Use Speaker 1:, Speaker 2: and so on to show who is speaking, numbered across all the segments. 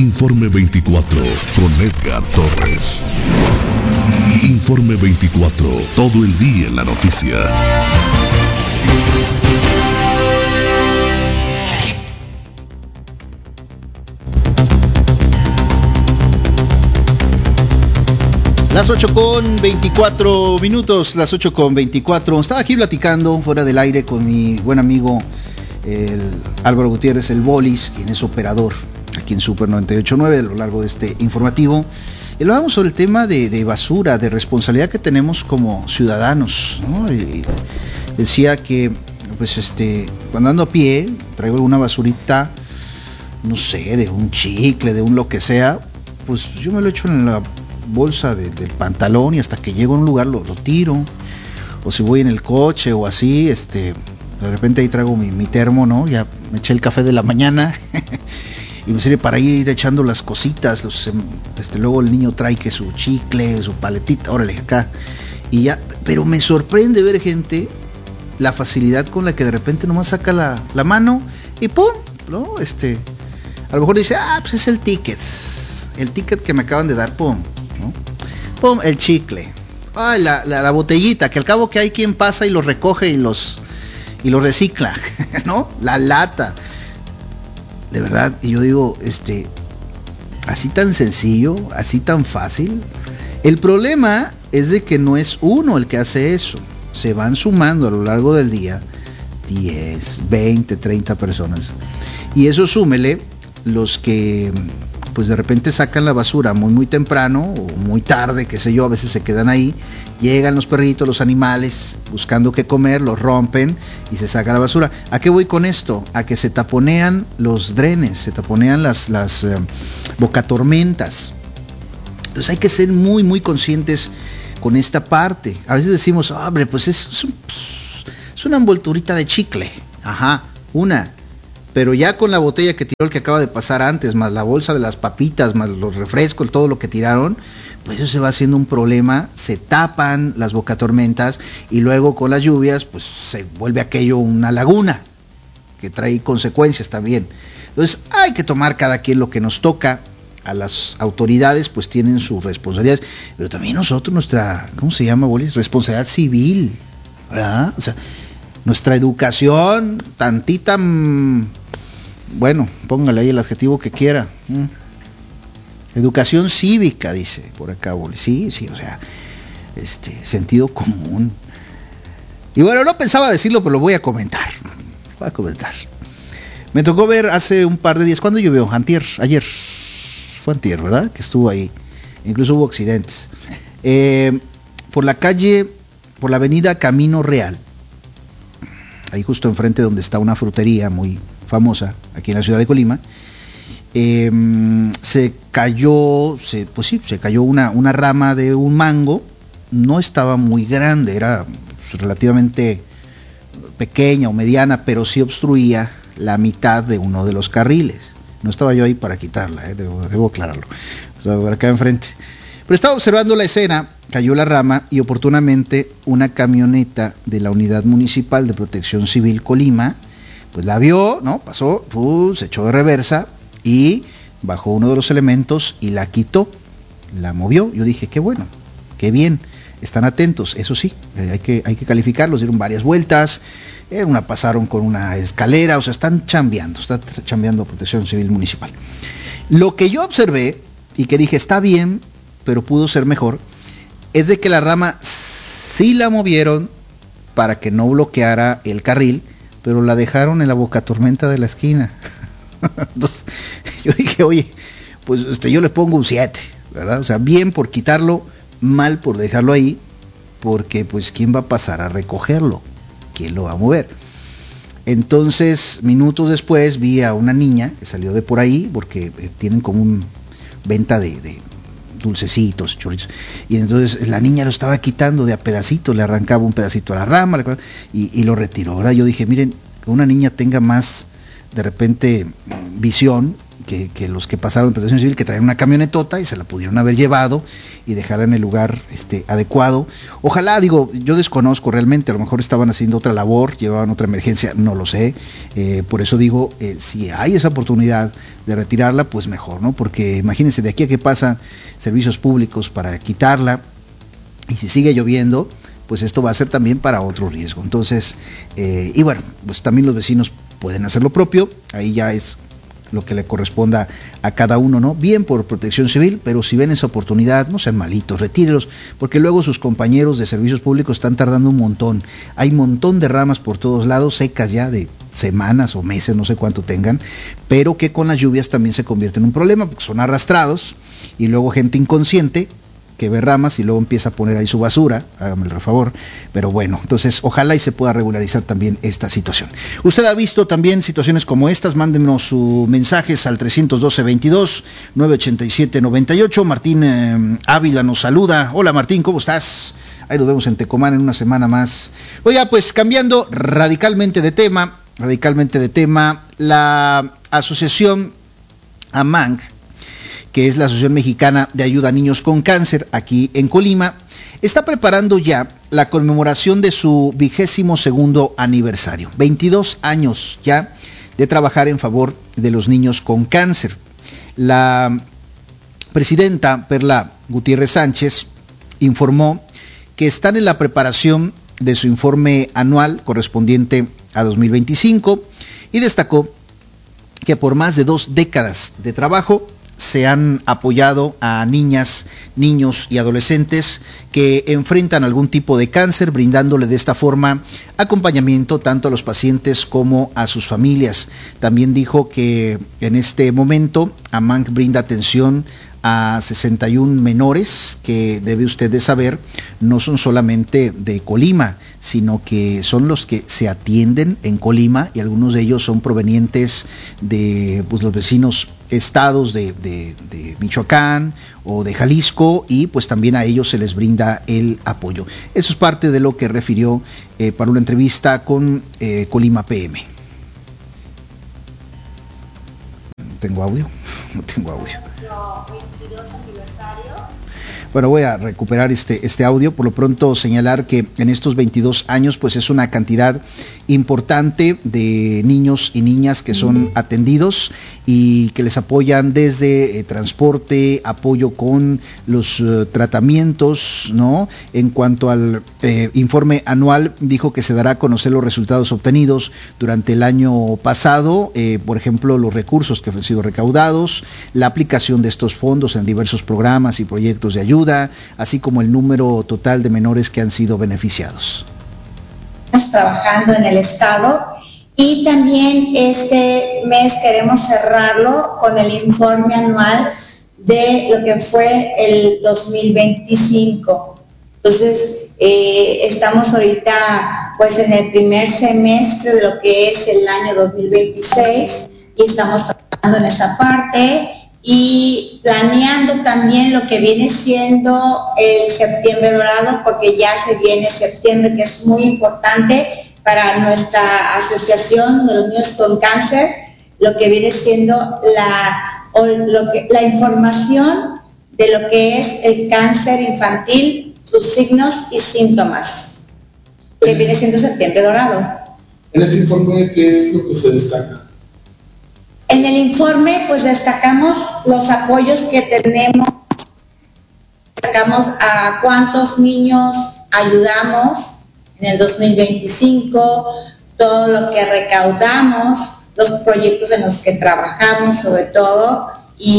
Speaker 1: Informe 24 con Edgar Torres. Informe 24, todo el día en la noticia.
Speaker 2: Las 8:24, las 8:24. Estaba aquí platicando fuera del aire con mi buen amigo el Álvaro Gutiérrez, el Bolis, quien es operador aquí en Super 98.9 a lo largo de este informativo. Y hablábamos sobre el tema de basura, de responsabilidad que tenemos como ciudadanos, ¿no? Y decía que pues cuando ando a pie traigo alguna basurita, no sé, de un chicle, de un lo que sea, pues yo me lo echo en la bolsa del pantalón y hasta que llego a un lugar lo tiro. O si voy en el coche o así, de repente ahí traigo mi termo, ¿no? Ya me eché el café de la mañana y me sirve para ir echando las cositas. Luego el niño trae que su chicle, su paletita, órale acá y ya. Pero me sorprende ver gente, la facilidad con la que de repente nomás saca la mano y pum, ¿no? A lo mejor dice, pues es el ticket que me acaban de dar, pum, ¿no? Pum, el chicle, la botellita, que al cabo que hay quien pasa y los recoge y los recicla, ¿no? La lata, de verdad. Y yo digo, así tan sencillo, así tan fácil. El problema es de que no es uno el que hace eso, se van sumando a lo largo del día 10, 20, 30 personas, y eso súmele los que pues de repente sacan la basura muy temprano o muy tarde, qué sé yo, a veces se quedan ahí, llegan los perritos, los animales buscando qué comer, los rompen y se saca la basura. ¿A qué voy con esto? A que se taponean los drenes, se taponean las bocatormentas. Entonces hay que ser muy conscientes con esta parte. A veces decimos, hombre, pues es una envolturita de chicle, pero ya con la botella que tiró el que acaba de pasar antes, más la bolsa de las papitas, más los refrescos, todo lo que tiraron, pues eso se va haciendo un problema. Se tapan las bocatormentas y luego con las lluvias pues se vuelve aquello una laguna que trae consecuencias también. Entonces hay que tomar cada quien lo que nos toca. A las autoridades pues tienen sus responsabilidades, pero también nosotros nuestra, ¿cómo se llama, Bolis? Responsabilidad civil, ¿verdad? O sea, nuestra educación, tantita, bueno, póngale ahí el adjetivo que quiera. Educación cívica, dice por acá, Bolis. Sí, o sea, sentido común. Y bueno, no pensaba decirlo, pero lo voy a comentar. Me tocó ver hace un par de días, ¿cuándo llovió? Ayer. Fue antier, ¿verdad? Que estuvo ahí. Incluso hubo accidentes. Por la avenida Camino Real, ahí justo enfrente donde está una frutería muy famosa aquí en la ciudad de Colima, se cayó una rama de un mango. No estaba muy grande, era relativamente pequeña o mediana, pero sí obstruía la mitad de uno de los carriles. No estaba yo ahí para quitarla, debo aclararlo. Estaba por acá enfrente. Pero estaba observando la escena, cayó la rama y oportunamente una camioneta de la Unidad Municipal de Protección Civil Colima, pues la vio, ¿no? Pasó, se echó de reversa y bajó uno de los elementos y la quitó, la movió. Yo dije, qué bueno, qué bien, están atentos, eso sí, hay que calificarlos, dieron varias vueltas. Pasaron con una escalera, o sea, está chambeando Protección Civil Municipal. Lo que yo observé, y que dije, está bien, pero pudo ser mejor, es de que la rama sí la movieron para que no bloqueara el carril, pero la dejaron en la bocatormenta de la esquina. Entonces, yo dije, oye, pues yo le pongo un 7, ¿verdad? O sea, bien por quitarlo, mal por dejarlo ahí, porque pues, ¿quién va a pasar a recogerlo? ¿Quién lo va a mover? Entonces, minutos después vi a una niña que salió de por ahí, porque tienen como un venta de dulcecitos, choritos, y entonces la niña lo estaba quitando de a pedacitos, le arrancaba un pedacito a la rama y lo retiró. Ahora yo dije, miren, que una niña tenga más de repente visión que los que pasaron en Protección Civil, que traían una camionetota y se la pudieron haber llevado y dejarla en el lugar adecuado. Ojalá, yo desconozco realmente, a lo mejor estaban haciendo otra labor, llevaban otra emergencia, no lo sé. Por eso digo, si hay esa oportunidad de retirarla, pues mejor, ¿no? Porque imagínense, de aquí a que pasan servicios públicos para quitarla, y si sigue lloviendo, pues esto va a ser también para otro riesgo. Entonces, y bueno, pues también los vecinos pueden hacer lo propio, ahí ya es lo que le corresponda a cada uno, ¿no? Bien por Protección Civil, pero si ven esa oportunidad, no sean malitos, retírelos, porque luego sus compañeros de servicios públicos están tardando un montón. Hay un montón de ramas por todos lados, secas ya de semanas o meses, no sé cuánto tengan, pero que con las lluvias también se convierte en un problema, porque son arrastrados, y luego gente inconsciente que ve ramas y luego empieza a poner ahí su basura, hágame el favor, pero bueno, entonces ojalá y se pueda regularizar también esta situación. Usted ha visto también situaciones como estas, mándenos sus mensajes al 312-22-987-98, Martín Ávila nos saluda, hola Martín, ¿cómo estás? Ahí nos vemos en Tecomán en una semana más. Oiga, pues cambiando radicalmente de tema, la asociación AMANC, que es la Asociación Mexicana de Ayuda a Niños con Cáncer, aquí en Colima, está preparando ya la conmemoración de su 22º aniversario, 22 años ya de trabajar en favor de los niños con cáncer. La presidenta Perla Gutiérrez Sánchez informó que están en la preparación de su informe anual correspondiente a 2025 y destacó que por más de 2 décadas de trabajo se han apoyado a niñas, niños y adolescentes que enfrentan algún tipo de cáncer, brindándole de esta forma acompañamiento tanto a los pacientes como a sus familias. También dijo que en este momento AMANC brinda atención a 61 menores que, debe usted de saber, no son solamente de Colima, sino que son los que se atienden en Colima, y algunos de ellos son provenientes de pues, los vecinos estados de Michoacán o de Jalisco, y pues también a ellos se les brinda el apoyo. Eso es parte de lo que refirió para una entrevista con Colima PM. No tengo audio. Bueno, voy a recuperar este audio. Por lo pronto señalar que en estos 22 años pues es una cantidad importante de niños y niñas que son atendidos y que les apoyan desde transporte, apoyo con los tratamientos, ¿no? En cuanto al informe anual, dijo que se dará a conocer los resultados obtenidos durante el año pasado, por ejemplo, los recursos que han sido recaudados, la aplicación de estos fondos en diversos programas y proyectos de ayuda, así como el número total de menores que han sido beneficiados.
Speaker 3: Estamos trabajando en el estado y también este mes queremos cerrarlo con el informe anual de lo que fue el 2025. Entonces, estamos ahorita pues en el primer semestre de lo que es el año 2026 y estamos trabajando en esa parte y planeando también lo que viene siendo el septiembre dorado, porque ya se viene septiembre, que es muy importante para nuestra asociación de los niños con cáncer, lo que viene siendo la información de lo que es el cáncer infantil, sus signos y síntomas, que viene siendo septiembre dorado.
Speaker 4: En este informe, ¿qué es lo que se destaca?
Speaker 3: En el informe, pues destacamos los apoyos que tenemos, destacamos a cuántos niños ayudamos en el 2025, todo lo que recaudamos, los proyectos en los que trabajamos sobre todo,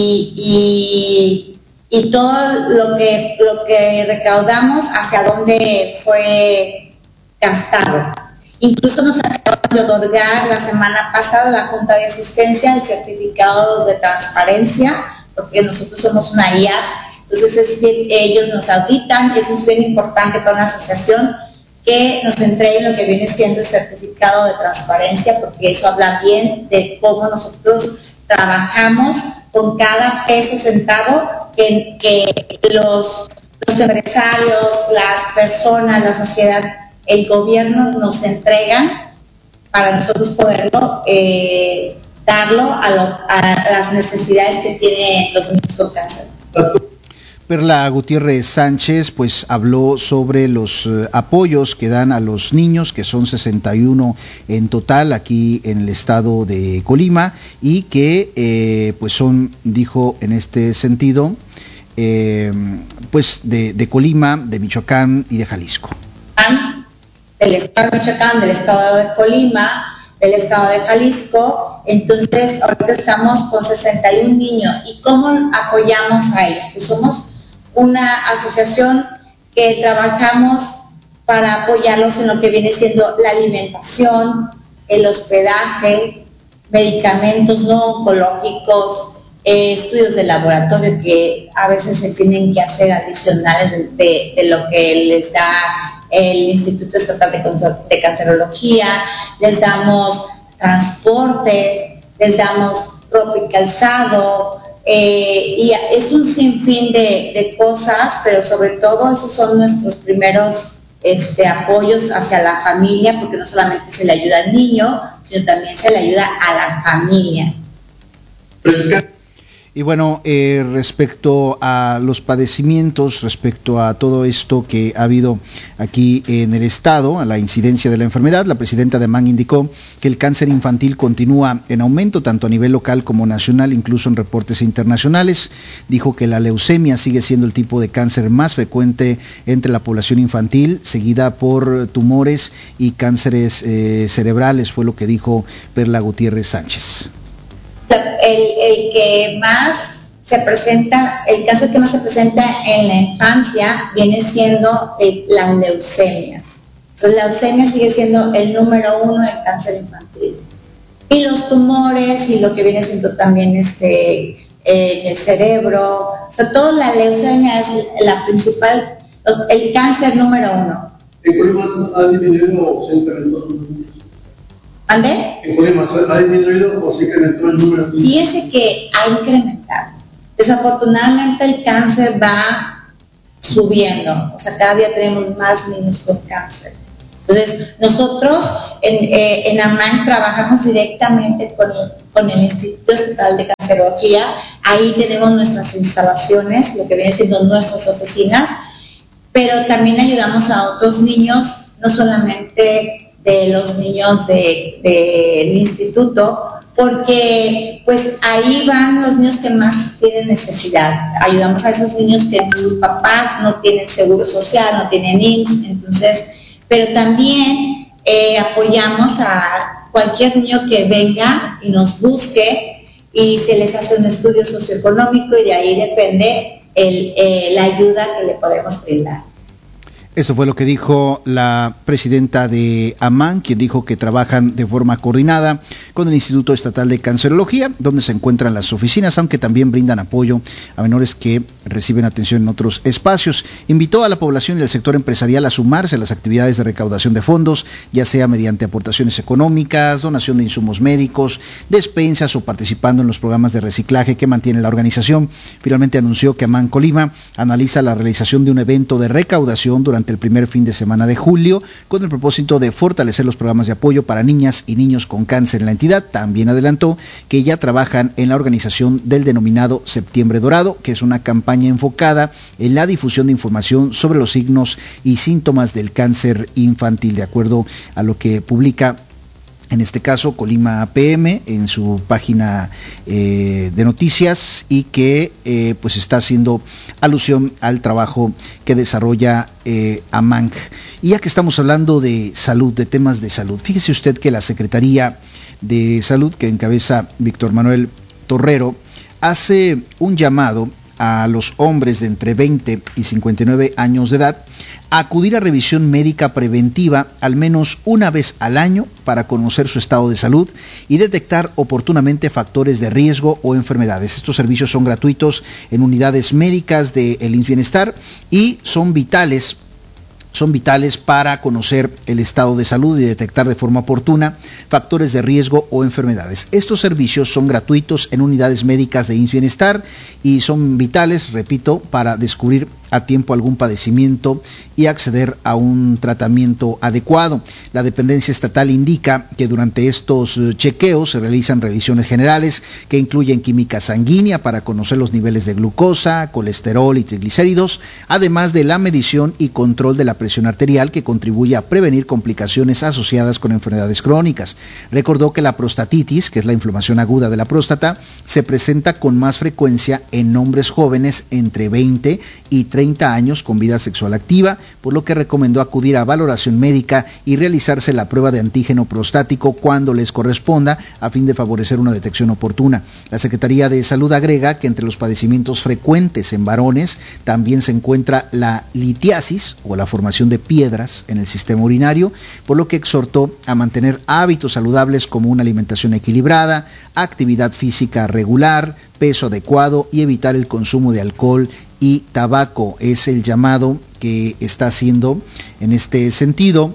Speaker 3: y todo lo que recaudamos, hacia dónde fue gastado. Incluso nos acaban de otorgar la semana pasada la Junta de Asistencia el certificado de transparencia, porque nosotros somos una IA, entonces ellos nos auditan, eso es bien importante para una asociación, que nos entreguen lo que viene siendo el certificado de transparencia, porque eso habla bien de cómo nosotros trabajamos con cada peso centavo que los empresarios, las personas, la sociedad, el gobierno nos entregan para nosotros poderlo darlo a las necesidades que tienen los niños con cáncer.
Speaker 2: Perla Gutiérrez Sánchez pues habló sobre los apoyos que dan a los niños, que son 61 en total aquí en el estado de Colima, y que pues son, dijo en este sentido, pues de Colima, de Michoacán y de Jalisco.
Speaker 3: Del estado de Michoacán, del estado de Colima, del estado de Jalisco. Entonces ahorita estamos con 61 niños. ¿Y cómo apoyamos a ellos? Pues somos una asociación que trabajamos para apoyarlos en lo que viene siendo la alimentación, el hospedaje, medicamentos no oncológicos, estudios de laboratorio que a veces se tienen que hacer adicionales de lo que les da el Instituto Estatal de Cancerología. Les damos transportes, les damos ropa y calzado, y es un sinfín de cosas, pero sobre todo esos son nuestros primeros apoyos hacia la familia, porque no solamente se le ayuda al niño, sino también se le ayuda a la familia.
Speaker 2: Y bueno, respecto a los padecimientos, respecto a todo esto que ha habido aquí en el estado, a la incidencia de la enfermedad, la presidenta de AMAN indicó que el cáncer infantil continúa en aumento tanto a nivel local como nacional, incluso en reportes internacionales. Dijo que la leucemia sigue siendo el tipo de cáncer más frecuente entre la población infantil, seguida por tumores y cánceres cerebrales, fue lo que dijo Perla Gutiérrez Sánchez.
Speaker 3: El que más se presenta, el cáncer que más se presenta en la infancia viene siendo las leucemias. Entonces, la leucemia sigue siendo el número 1 del cáncer infantil. Y los tumores y lo que viene siendo también el cerebro, o sea, toda la leucemia es la principal, el cáncer número 1.
Speaker 4: ¿En Colima ha disminuido o se incrementó?
Speaker 3: ¿Ande?
Speaker 4: ¿En Colima ha disminuido o se incrementó el número?
Speaker 3: Fíjese que ha incrementado. Desafortunadamente el cáncer va subiendo, o sea, cada día tenemos más niños con cáncer. Entonces, nosotros en AMAN trabajamos directamente con el Instituto Estatal de Cancerología. Ahí tenemos nuestras instalaciones, lo que viene siendo nuestras oficinas, pero también ayudamos a otros niños, no solamente de los niños del instituto, porque pues ahí van los niños que más tienen necesidad. Ayudamos a esos niños que sus papás no tienen seguro social, no tienen IMSS, entonces, pero también apoyamos a cualquier niño que venga y nos busque y se les hace un estudio socioeconómico y de ahí depende la ayuda que le podemos brindar.
Speaker 2: Eso fue lo que dijo la presidenta de AMAN, quien dijo que trabajan de forma coordinada con el Instituto Estatal de Cancerología, donde se encuentran las oficinas, aunque también brindan apoyo a menores que reciben atención en otros espacios. Invitó a la población y al sector empresarial a sumarse a las actividades de recaudación de fondos, ya sea mediante aportaciones económicas, donación de insumos médicos, despensas o participando en los programas de reciclaje que mantiene la organización. Finalmente anunció que AMAN Colima analiza la realización de un evento de recaudación durante el primer fin de semana de julio, con el propósito de fortalecer los programas de apoyo para niñas y niños con cáncer en la entidad. También adelantó que ya trabajan en la organización del denominado Septiembre Dorado, que es una campaña enfocada en la difusión de información sobre los signos y síntomas del cáncer infantil, de acuerdo a lo que publica en este caso Colima PM en su página de noticias, y que pues está haciendo alusión al trabajo que desarrolla AMAN. Y ya que estamos hablando de salud, de temas de salud, fíjese usted que la Secretaría de Salud, que encabeza Víctor Manuel Torrero, hace un llamado a los hombres de entre 20 y 59 años de edad a acudir a revisión médica preventiva al menos una vez al año para conocer su estado de salud y detectar oportunamente factores de riesgo o enfermedades. Estos servicios son gratuitos en unidades médicas de El IMSS Bienestar y son vitales para conocer el estado de salud y detectar de forma oportuna factores de riesgo o enfermedades. Estos servicios son gratuitos en unidades médicas de IMSS Bienestar y son vitales, repito, para descubrir a tiempo algún padecimiento y acceder a un tratamiento adecuado. La dependencia estatal indica que durante estos chequeos se realizan revisiones generales que incluyen química sanguínea para conocer los niveles de glucosa, colesterol y triglicéridos, además de la medición y control de la presión arterial que contribuye a prevenir complicaciones asociadas con enfermedades crónicas. Recordó que la prostatitis, que es la inflamación aguda de la próstata, se presenta con más frecuencia en hombres jóvenes entre 20 y 30 años con vida sexual activa, por lo que recomendó acudir a valoración médica y realizarse la prueba de antígeno prostático cuando les corresponda, a fin de favorecer una detección oportuna. La Secretaría de Salud agrega que entre los padecimientos frecuentes en varones también se encuentra la litiasis o la formación de piedras en el sistema urinario, por lo que exhortó a mantener hábitos saludables como una alimentación equilibrada, actividad física regular, peso adecuado y evitar el consumo de alcohol y tabaco. Es el llamado que está haciendo en este sentido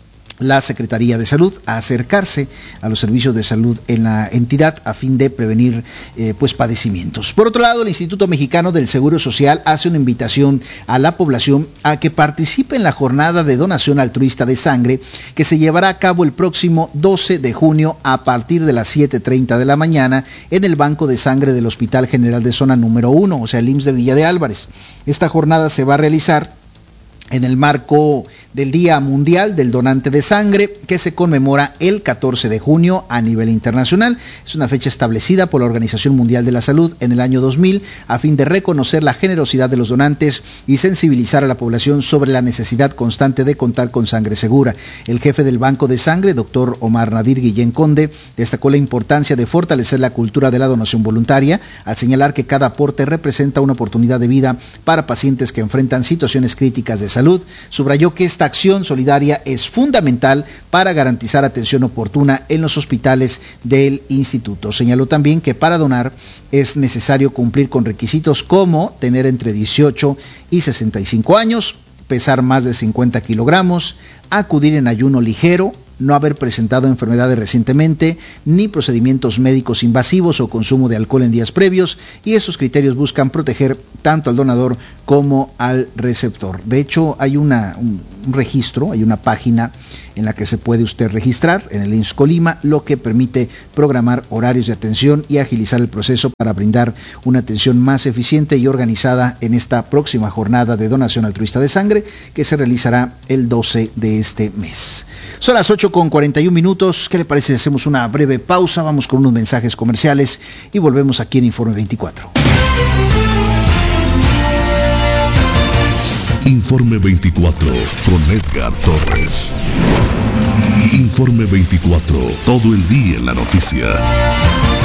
Speaker 2: la Secretaría de Salud a acercarse a los servicios de salud en la entidad a fin de prevenir padecimientos. Por otro lado, el Instituto Mexicano del Seguro Social hace una invitación a la población a que participe en la jornada de donación altruista de sangre que se llevará a cabo el próximo 12 de junio a partir de las 7:30 de la mañana en el Banco de Sangre del Hospital General de Zona número 1, o sea, el IMSS de Villa de Álvarez. Esta jornada se va a realizar en el marco del Día Mundial del Donante de Sangre, que se conmemora el 14 de junio a nivel internacional. Es una fecha establecida por la Organización Mundial de la Salud en el año 2000 a fin de reconocer la generosidad de los donantes y sensibilizar a la población sobre la necesidad constante de contar con sangre segura. El jefe del Banco de Sangre, doctor Omar Nadir Guillén Conde, destacó la importancia de fortalecer la cultura de la donación voluntaria, al señalar que cada aporte representa una oportunidad de vida para pacientes que enfrentan situaciones críticas de salud. Subrayó que esta acción solidaria es fundamental para garantizar atención oportuna en los hospitales del instituto. Señaló también que para donar es necesario cumplir con requisitos como tener entre 18 y 65 años, pesar más de 50 kilogramos, acudir en ayuno ligero, no haber presentado enfermedades recientemente, ni procedimientos médicos invasivos o consumo de alcohol en días previos, y esos criterios buscan proteger tanto al donador como al receptor. De hecho, hay un registro, hay una página en la que se puede usted registrar en el IMSS Colima, lo que permite programar horarios de atención y agilizar el proceso para brindar una atención más eficiente y organizada en esta próxima jornada de donación altruista de sangre que se realizará el 12 de este mes. Son las 8:41. ¿Qué le parece si hacemos una breve pausa? Vamos con unos mensajes comerciales y volvemos aquí en Informe 24.
Speaker 1: Informe 24 con Edgar Torres. Informe 24, todo el día en la noticia.